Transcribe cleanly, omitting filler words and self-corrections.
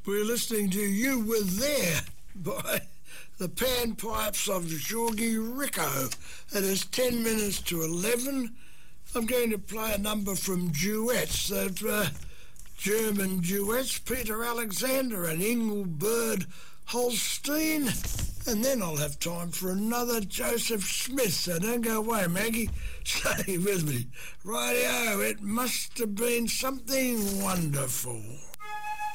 We're listening to You Were There by the Panpipes of Georgie Rico. It is 10 minutes to 11. I'm going to play a number from duets, that German duets, Peter Alexander and Engelbert Holstein. And then I'll have time for another Joseph Smith. So don't go away, Maggie. Stay with me. Rightio, it must have been something wonderful.